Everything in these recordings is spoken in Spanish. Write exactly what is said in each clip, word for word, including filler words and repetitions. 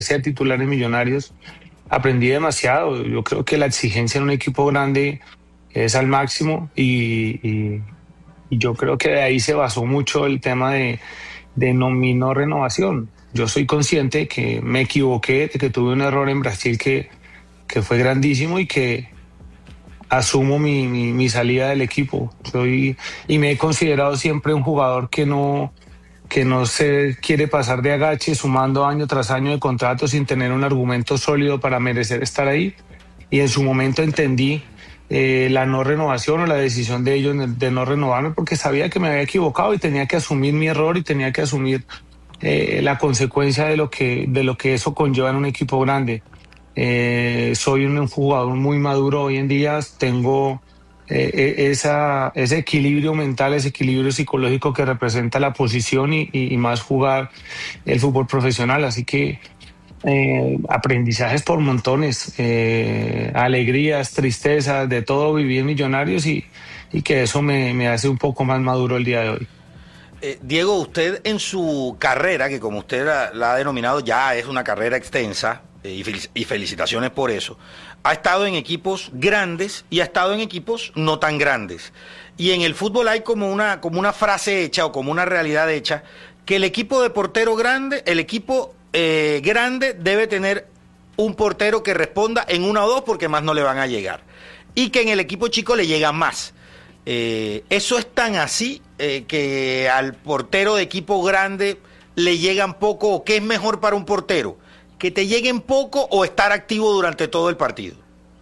ser titular en Millonarios, aprendí demasiado. Yo creo que la exigencia en un equipo grande es al máximo y, y, y yo creo que de ahí se basó mucho el tema de, de no, mi no renovación. Yo soy consciente que me equivoqué, de que tuve un error en Brasil que, que fue grandísimo y que asumo mi, mi, mi salida del equipo. Soy, y me he considerado siempre un jugador que no, que no se quiere pasar de agache, sumando año tras año de contrato sin tener un argumento sólido para merecer estar ahí. Y en su momento entendí eh, la no renovación o la decisión de ellos de no renovarme porque sabía que me había equivocado y tenía que asumir mi error y tenía que asumir eh, la consecuencia de lo que, de lo que eso conlleva en un equipo grande. Eh, soy un jugador muy maduro hoy en día, tengo eh, esa, ese equilibrio mental, ese equilibrio psicológico que representa la posición y, y, y más jugar el fútbol profesional, así que eh, aprendizajes por montones, eh, alegrías, tristezas, de todo viví en Millonarios y, y que eso me, me hace un poco más maduro el día de hoy. Eh, Diego, usted en su carrera, que como usted la, la ha denominado ya es una carrera extensa, eh, y, fel- y felicitaciones por eso, ha estado en equipos grandes y ha estado en equipos no tan grandes. Y en el fútbol hay como una, como una frase hecha o como una realidad hecha, que el equipo de portero grande, el equipo eh, grande debe tener un portero que responda en una o dos porque más no le van a llegar. Y que en el equipo chico le llegan más. Eh, eso es tan así eh, que al portero de equipo grande le llegan poco, o qué es mejor para un portero, que te lleguen poco o estar activo durante todo el partido.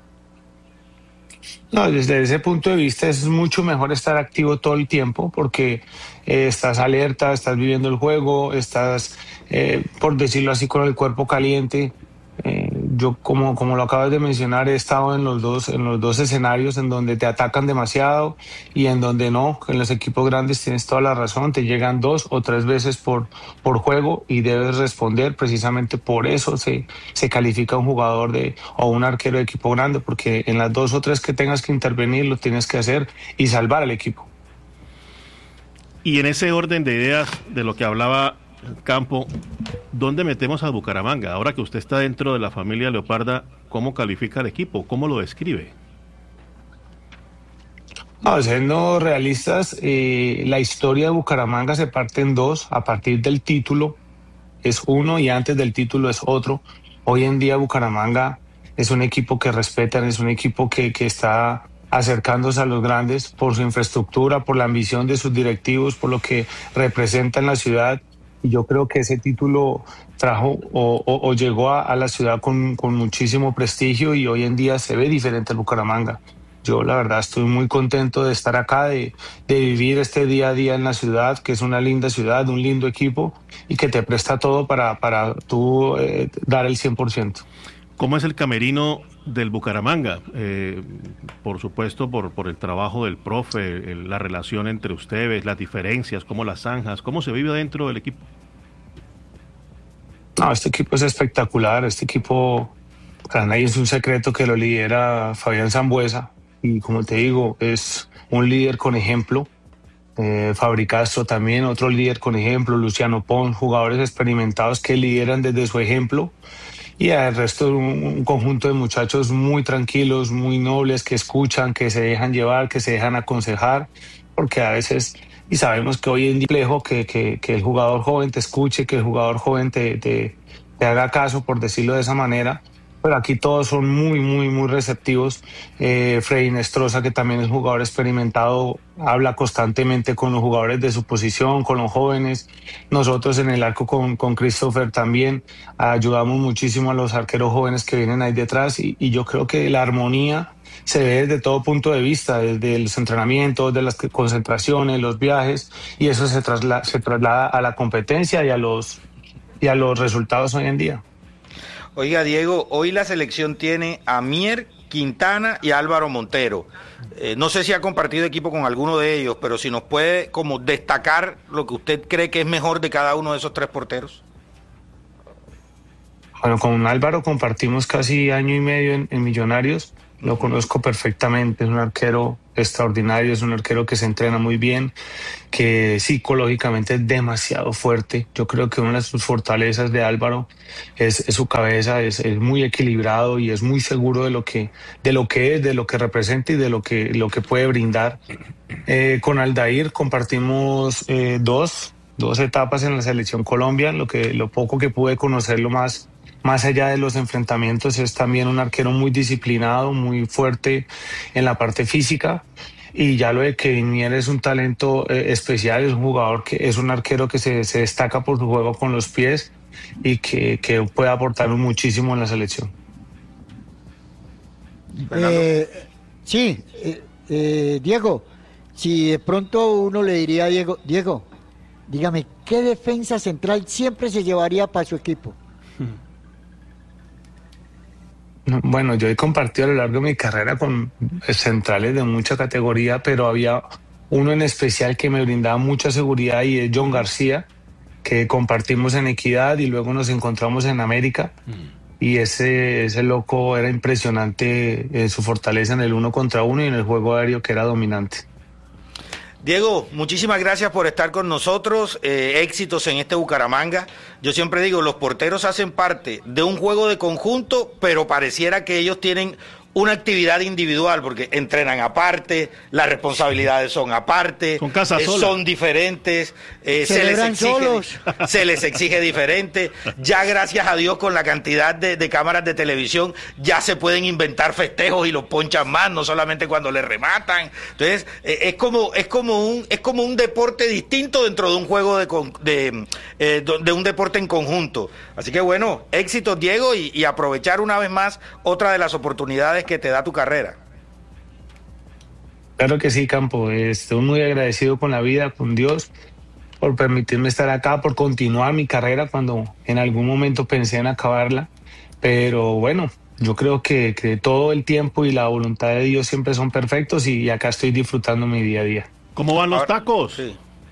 No, desde ese punto de vista es mucho mejor estar activo todo el tiempo porque eh, estás alerta, estás viviendo el juego, estás, eh, por decirlo así, con el cuerpo caliente. Eh, yo, como, como lo acabas de mencionar, he estado en los dos, en los dos escenarios en donde te atacan demasiado y en donde no. En los equipos grandes tienes toda la razón, te llegan dos o tres veces por, por juego y debes responder. Precisamente por eso se, se califica un jugador de, o un arquero de equipo grande, porque en las dos o tres que tengas que intervenir lo tienes que hacer y salvar al equipo. Y en ese orden de ideas de lo que hablaba Campo, ¿dónde metemos a Bucaramanga? Ahora que usted está dentro de la familia Leoparda, ¿cómo califica el equipo? ¿Cómo lo describe? No, siendo realistas, eh, la historia de Bucaramanga se parte en dos. A partir del título es uno y antes del título es otro. Hoy en día Bucaramanga es un equipo que respetan, es un equipo que, que está acercándose a los grandes por su infraestructura, por la ambición de sus directivos, por lo que representa en la ciudad. Y yo creo que ese título trajo o, o, o llegó a, a la ciudad con, con muchísimo prestigio y hoy en día se ve diferente el Bucaramanga. Yo la verdad estoy muy contento de estar acá, de, de vivir este día a día en la ciudad, que es una linda ciudad, un lindo equipo y que te presta todo para, para tú eh, dar el cien por ciento. ¿Cómo es el camerino del Bucaramanga? Eh, por supuesto, por, por el trabajo del profe, el, la relación entre ustedes, las diferencias, cómo las zanjas, cómo se vive dentro del equipo. No, este equipo es espectacular, este equipo, para nadie es un secreto que lo lidera Fabián Sambueza y como te digo, es un líder con ejemplo. Eh, Fabri Castro también, otro líder con ejemplo, Luciano Pons, jugadores experimentados que lideran desde su ejemplo. Y el resto, un, un conjunto de muchachos muy tranquilos, muy nobles, que escuchan, que se dejan llevar, que se dejan aconsejar, porque a veces, y sabemos que hoy en día es complejo que, que, que el jugador joven te escuche, que el jugador joven te, te, te haga caso, por decirlo de esa manera, pero aquí todos son muy, muy, muy receptivos. Eh, Freddy Nestroza, que también es jugador experimentado, habla constantemente con los jugadores de su posición, con los jóvenes. Nosotros en el arco con, con Christopher también ayudamos muchísimo a los arqueros jóvenes que vienen ahí detrás y, y yo creo que la armonía se ve desde todo punto de vista, desde los entrenamientos, de las concentraciones, los viajes, y eso se traslada, se traslada a la competencia y a los, y a los resultados hoy en día. Oiga, Diego, hoy la selección tiene a Mier, Quintana y Álvaro Montero. Eh, no sé si ha compartido equipo con alguno de ellos, pero si nos puede como destacar lo que usted cree que es mejor de cada uno de esos tres porteros. Bueno, con Álvaro compartimos casi año y medio en, en Millonarios, lo conozco perfectamente, es un arquero extraordinario, es un arquero que se entrena muy bien, que psicológicamente es demasiado fuerte. Yo creo que una de sus fortalezas de Álvaro es, es su cabeza, es, es muy equilibrado y es muy seguro de lo que, de lo que es, de lo que representa y de lo que, lo que puede brindar. Eh, con Aldair compartimos eh, dos, dos etapas en la selección Colombia. Lo que, lo poco que pude conocerlo más, más allá de los enfrentamientos, es también un arquero muy disciplinado, muy fuerte en la parte física. Y ya lo de Kevin Mier es un talento eh, especial, es un jugador que es un arquero que se, se destaca por su juego con los pies y que, que puede aportar muchísimo en la selección. Eh, sí, eh, eh, Diego, si de pronto uno le diría a Diego, Diego, dígame, ¿qué defensa central siempre se llevaría para su equipo? Bueno, yo he compartido a lo largo de mi carrera con centrales de mucha categoría, pero había uno en especial que me brindaba mucha seguridad y es John García, que compartimos en Equidad y luego nos encontramos en América. Y ese, ese loco era impresionante en su fortaleza en el uno contra uno y en el juego aéreo, que era dominante. Diego, muchísimas gracias por estar con nosotros, eh, éxitos en este Bucaramanga. Yo siempre digo, los porteros hacen parte de un juego de conjunto, pero pareciera que ellos tienen una actividad individual, porque entrenan aparte, las responsabilidades son aparte, son, casa eh, sola. son diferentes, eh, se, les exige, se les exige diferente. Ya gracias a Dios con la cantidad de, de cámaras de televisión ya se pueden inventar festejos y los ponchan más, no solamente cuando les rematan. Entonces eh, es como es como un es como un deporte distinto dentro de un juego de de, eh, de un deporte en conjunto. Así que bueno, éxitos, Diego, y, y aprovechar una vez más otra de las oportunidades que te da tu carrera. Claro que sí, Campo. Estoy muy agradecido con la vida, con Dios, por permitirme estar acá, por continuar mi carrera cuando en algún momento pensé en acabarla. Pero bueno, yo creo que, que todo el tiempo y la voluntad de Dios siempre son perfectos y acá estoy disfrutando mi día a día. ¿Cómo van los Ahora, tacos? Sí.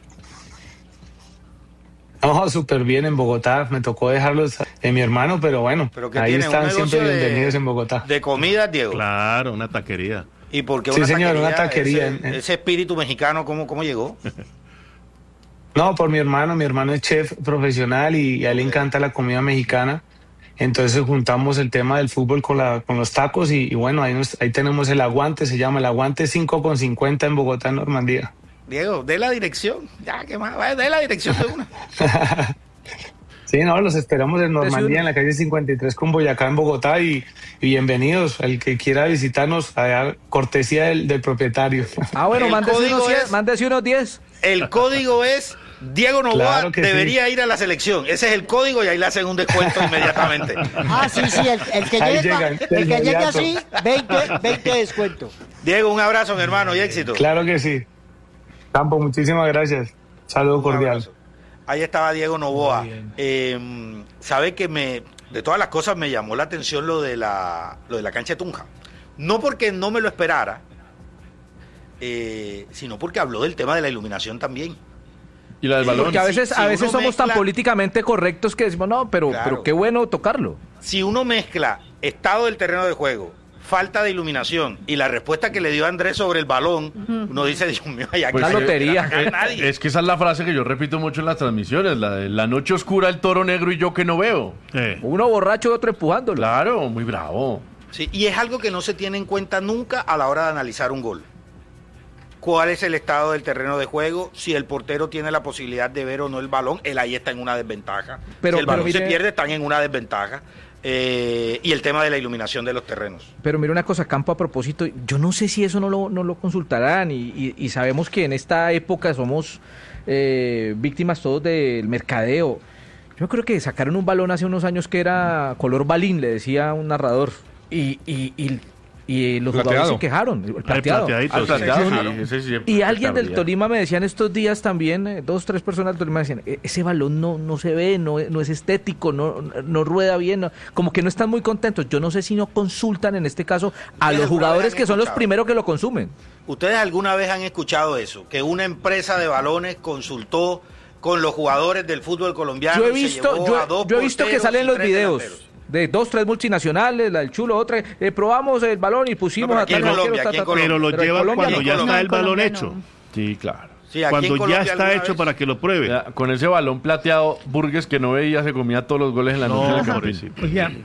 No, súper bien en Bogotá. Me tocó dejarlos de mi hermano, pero bueno, Pero que ahí tienen están un siempre negocio bienvenidos de, en Bogotá. de comida, Diego. Claro, una taquería. ¿Y por qué Sí, una señor, taquería? una taquería. Ese, ese espíritu mexicano, ¿cómo, cómo llegó? No, por mi hermano. Mi hermano es chef profesional y a él le encanta la comida mexicana. Entonces juntamos el tema del fútbol con, la, con los tacos y, y bueno, ahí, nos, ahí tenemos el Aguante, se llama el Aguante cinco con cincuenta en Bogotá, Normandía. Diego, dé la dirección. Ya, ¿qué más? Vaya, dé la dirección de una. Sí, no, los esperamos en Normandía, en la calle cincuenta y tres con Boyacá, en Bogotá, y, y bienvenidos. El que quiera visitarnos, allá, cortesía del, del propietario. Ah, bueno, El mándese código unos, es- mándese unos diez. El código es Diego Novoa, Claro que debería sí. ir a la selección. Ese es el código y ahí le hacen un descuento inmediatamente. Ah, sí, sí, el, el que Ahí llegue, llegan, el de que llegue inmediato. así, veinte, veinte de descuento. Diego, un abrazo, mi hermano, y éxito. Claro que sí. Campo, muchísimas gracias. Saludo Un cordial. abrazo. Ahí estaba Diego Novoa. Eh, Sabe que me, de todas las cosas me llamó la atención lo de la, lo de la cancha de Tunja. No porque no me lo esperara, eh, sino porque habló del tema de la iluminación también. Y la del Sí, balón. Porque a veces, Si- si a veces uno somos tan mezcla- políticamente correctos que decimos, no, pero, Claro. pero qué bueno tocarlo. Si uno mezcla estado del terreno de juego, falta de iluminación y la respuesta que le dio Andrés sobre el balón, uno dice, Dios mío, hay aquí Pues, La eh, lotería. no quiere atacar a nadie. Es que esa es la frase que yo repito mucho en las transmisiones, la de la noche oscura, el toro negro y yo que no veo. Eh, Uno borracho y otro empujándolo. Claro, muy bravo. Sí, y es algo que no se tiene en cuenta nunca a la hora de analizar un gol. ¿Cuál es el estado del terreno de juego? Si el portero tiene la posibilidad de ver o no el balón, él ahí está en una desventaja. Pero- si el pero balón se mire- pierde, están en una desventaja. Eh, y el tema de la iluminación de los terrenos. Pero mira una cosa, Campo, a propósito, yo no sé si eso no lo, no lo consultarán y, y- y sabemos que en esta época somos eh, víctimas todos del mercadeo. Yo creo que sacaron un balón hace unos años que era color balín, le decía un narrador, y, y, y, y los Plateado. jugadores se quejaron, el plateado. plateadito, Al sí, plateado, sí, sí, claro. ese sí, Y alguien del espectacular. Tolima me decían estos días también, eh, dos, tres personas del Tolima decían, "E- ese balón no, no se ve, no, no es estético, no, no rueda bien, no", como que no están muy contentos. Yo no sé si no consultan en este caso a ¿Ustedes los alguna jugadores vez han que son los escuchado? primeros que lo consumen. ¿Ustedes alguna vez han escuchado eso? Que una empresa de balones consultó con los jugadores del fútbol colomano. Yo he y se visto, llevó yo, a dos yo he visto que porteros salen y los tres videos. delanteros. de dos, tres multinacionales, la del Chulo, otra, eh, probamos el balón y pusimos No, a pero aquí en tal Colombia, arquero, aquí en ta, ta, ta. Pero lo Pero en llevan Colombia cuando no. ya No, está el balón Colombia hecho. no. Sí, claro. Sí, aquí en Cuando ya Colombia está alguna hecho vez- para que lo pruebe. Ya, con ese balón plateado, Burgues que no veía se comía todos los goles en la noche No, del Campín. pobrecito. Oiga,